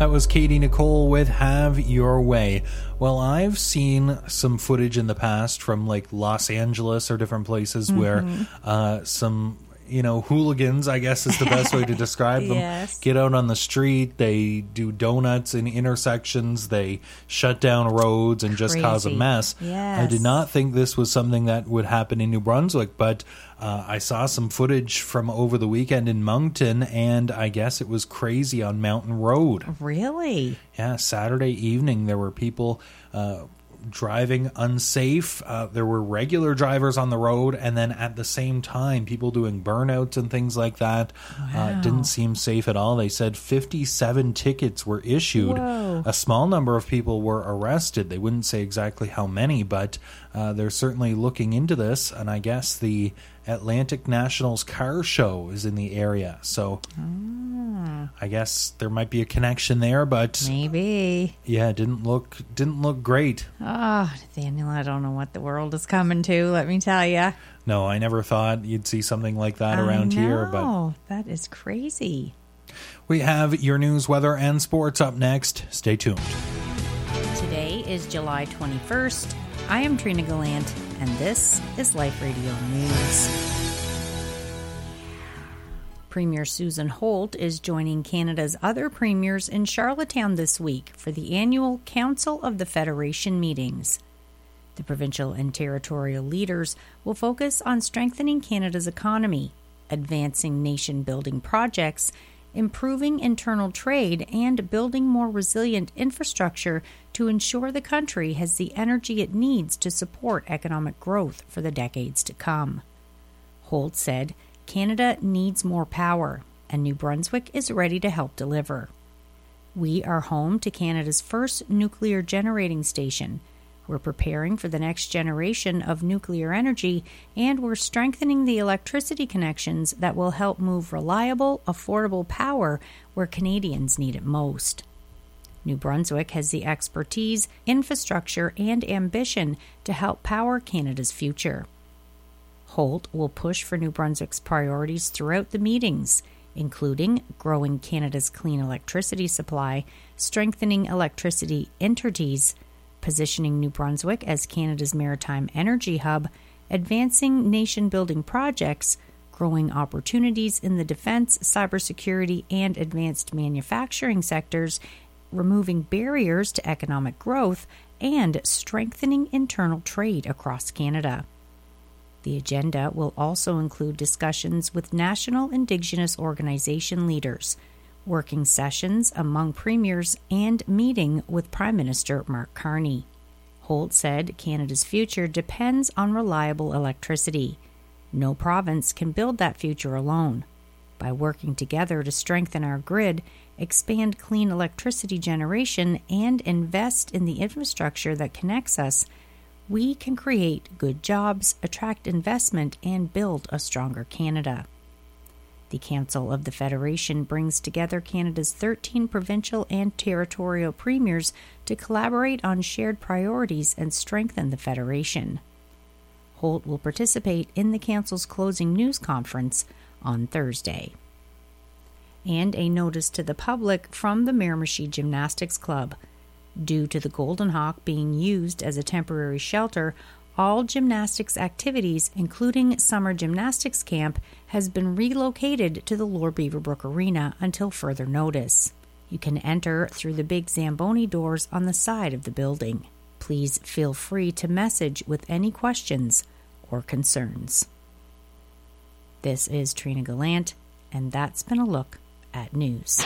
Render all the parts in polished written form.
That was Katie Nicole with Have Your Way. Well, I've seen some footage in the past from like Los Angeles or different places where some, hooligans, I guess is the best way to describe them, Yes. get out on the street. They do donuts in intersections. They shut down roads and just cause a Crazy. mess. Yes. I did not think this was something that would happen in New Brunswick, but I saw some footage from over the weekend in Moncton, and I guess it was crazy on Mountain Road. Really? Yeah, Saturday evening there were people driving unsafe. There were regular drivers on the road, and then at the same time people doing burnouts and things like that. It didn't seem safe at all. They said 57 tickets were issued. Whoa. A small number of people were arrested. They wouldn't say exactly how many, but they're certainly looking into this, and I guess the Atlantic Nationals car show is in the area, so I guess there might be a connection there, but Maybe. yeah, it didn't look great. Oh, Nathaniel, I don't know what the world is coming to, let me tell you. No, I never thought you'd see something like that around here, but Oh, that is crazy. we have your news, weather, and sports up next. Stay tuned. Today is July 21st. I am Trina Gallant, and this is Life Radio News. Premier Susan Holt is joining Canada's other premiers in Charlottetown this week for the annual Council of the Federation meetings. The provincial and territorial leaders will focus on strengthening Canada's economy, advancing nation-building projects, improving internal trade, and building more resilient infrastructure to ensure the country has the energy it needs to support economic growth for the decades to come. Holt said, Canada needs more power, and New Brunswick is ready to help deliver. We are home to Canada's first nuclear generating station. We're preparing for the next generation of nuclear energy, and we're strengthening the electricity connections that will help move reliable, affordable power where Canadians need it most. New Brunswick has the expertise, infrastructure, and ambition to help power Canada's future. Holt will push for New Brunswick's priorities throughout the meetings, including growing Canada's clean electricity supply, strengthening electricity entities, positioning New Brunswick as Canada's maritime energy hub, advancing nation-building projects, growing opportunities in the defense, cybersecurity, and advanced manufacturing sectors, removing barriers to economic growth, and strengthening internal trade across Canada. The agenda will also include discussions with national Indigenous organization leaders, working sessions among premiers, and meeting with Prime Minister Mark Carney. Holt said Canada's future depends on reliable electricity. No province can build that future alone. By working together to strengthen our grid, expand clean electricity generation, and invest in the infrastructure that connects us, we can create good jobs, attract investment, and build a stronger Canada. The Council of the Federation brings together Canada's 13 provincial and territorial premiers to collaborate on shared priorities and strengthen the Federation. Holt will participate in the Council's closing news conference on Thursday. And a notice to the public from the Miramichi Gymnastics Club. Due to the Golden Hawk being used as a temporary shelter, all gymnastics activities, including summer gymnastics camp, has been relocated to the Lord Beaverbrook Arena until further notice. You can enter through the big Zamboni doors on the side of the building. Please feel free to message with any questions or concerns. This is Trina Gallant, and that's been a look at news.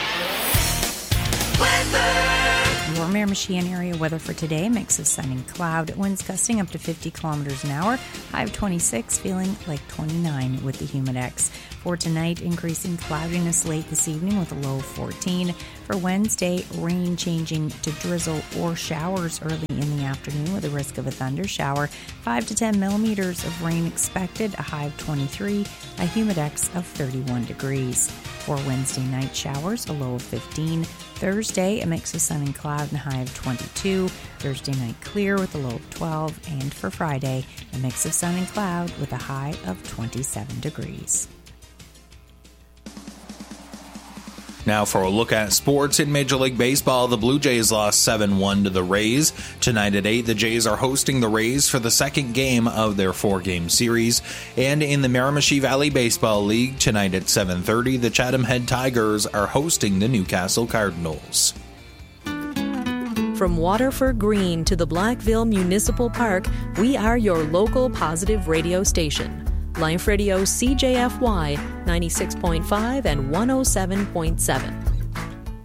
Your Miramichi area weather for today, mix of sun and cloud, winds gusting up to 50 kilometers an hour, high of 26, feeling like 29 with the Humidex. For tonight, increasing cloudiness late this evening with a low of 14. For Wednesday, rain changing to drizzle or showers early in the afternoon with a risk of a thunder shower. 5 to 10 millimeters of rain expected, a high of 23, a Humidex of 31 degrees. For Wednesday night, showers, a low of 15. Thursday, a mix of sun and cloud and a high of 22. Thursday night, clear with a low of 12. And for Friday, a mix of sun and cloud with a high of 27 degrees. Now for a look at sports in Major League Baseball, the Blue Jays lost 7-1 to the Rays. Tonight at 8, the Jays are hosting the Rays for the second game of their 4-game series. And in the Miramichi Valley Baseball League, tonight at 7:30, the Chatham Head Tigers are hosting the Newcastle Cardinals. From Waterford Green to the Blackville Municipal Park, we are your local positive radio station. Life Radio CJFY 96.5 and 107.7.